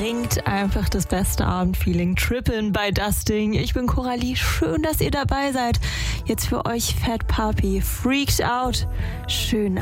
bringt einfach das beste Abendfeeling. Trippin' bei Dusting. Ich bin Coralie. Schön, dass ihr dabei seid. Jetzt für euch Fat Puppy. Freaked Out. Schönen